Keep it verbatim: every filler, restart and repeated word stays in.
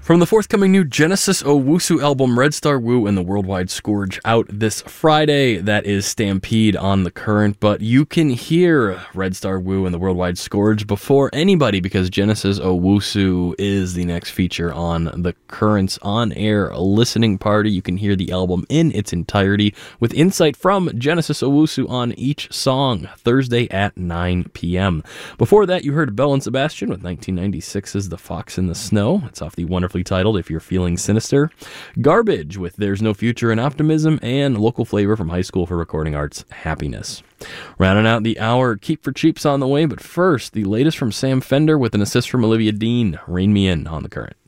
From the forthcoming new Genesis Owusu album, Red Star Wu and the Worldwide Scourge, out this Friday. That is Stampede on The Current, but you can hear Red Star Wu and the Worldwide Scourge before anybody because Genesis Owusu is the next feature on The Current's on-air listening party. You can hear the album in its entirety with insight from Genesis Owusu on each song, Thursday at nine p.m. Before that, you heard Belle and Sebastian with nineteen ninety-six's The Fox in the Snow. It's off the wonderful titled If You're Feeling Sinister. Garbage with There's No Future in Optimism, and Local Flavor from High School for Recording Arts, Happiness. Rounding out the hour, Keep for Cheap's on the way, but first, the latest from Sam Fender with an assist from Olivia Dean, Rein Me In on The Current.